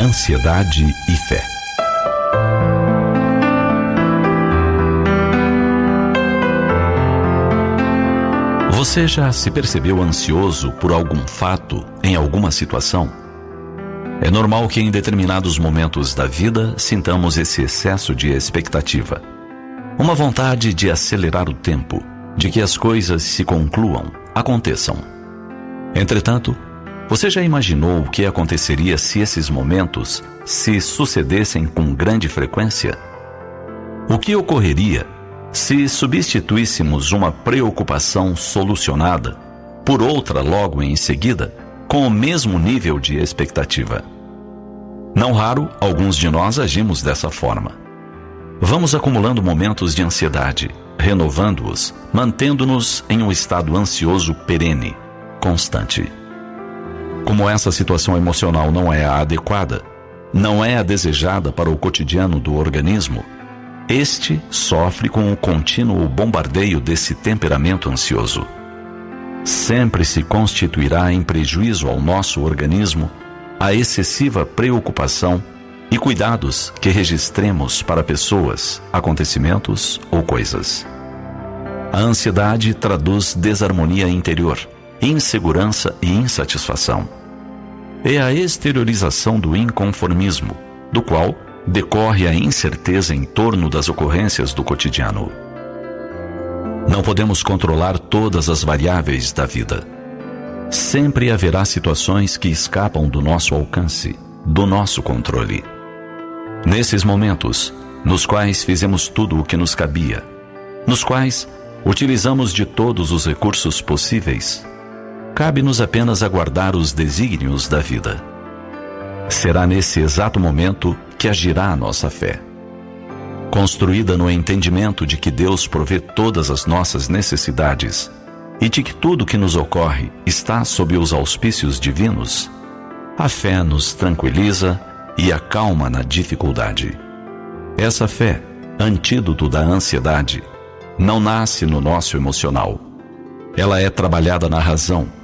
Ansiedade e fé. Você já se percebeu ansioso por algum fato, em alguma situação? É normal que em determinados momentos da vida sintamos esse excesso de expectativa. Uma vontade de acelerar o tempo, de que as coisas se concluam, aconteçam. Entretanto, você já imaginou o que aconteceria se esses momentos se sucedessem com grande frequência? O que ocorreria se substituíssemos uma preocupação solucionada por outra logo em seguida, com o mesmo nível de expectativa? Não raro, alguns de nós agimos dessa forma. Vamos acumulando momentos de ansiedade, renovando-os, mantendo-nos em um estado ansioso perene, constante. Como essa situação emocional não é a adequada, não é a desejada para o cotidiano do organismo, este sofre com o contínuo bombardeio desse temperamento ansioso. Sempre se constituirá em prejuízo ao nosso organismo a excessiva preocupação e cuidados que registremos para pessoas, acontecimentos ou coisas. A ansiedade traduz desarmonia interior, insegurança e insatisfação. É a exteriorização do inconformismo, do qual decorre a incerteza em torno das ocorrências do cotidiano. Não podemos controlar todas as variáveis da vida. Sempre haverá situações que escapam do nosso alcance, do nosso controle. Nesses momentos, nos quais fizemos tudo o que nos cabia, nos quais utilizamos de todos os recursos possíveis, cabe-nos apenas aguardar os desígnios da vida. Será nesse exato momento que agirá a nossa fé. Construída no entendimento de que Deus provê todas as nossas necessidades e de que tudo que nos ocorre está sob os auspícios divinos, a fé nos tranquiliza e acalma na dificuldade. Essa fé, antídoto da ansiedade, não nasce no nosso emocional. Ela é trabalhada na razão,